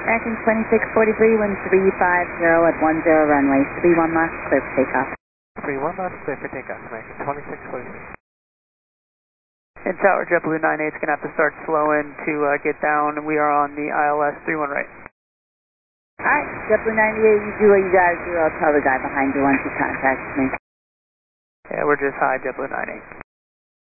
American 2643, wind 350 at 10 runway. 31 left, clear for takeoff. 31 left, clear for takeoff, American 2643. And tower, JetBlue 98 is going to have to start slowing to get down. We are on the ILS 31 right. Alright, JetBlue 98, you do what you gotta do. I'll tell the guy behind you once he contacts me. Yeah, we're just high, JetBlue 98.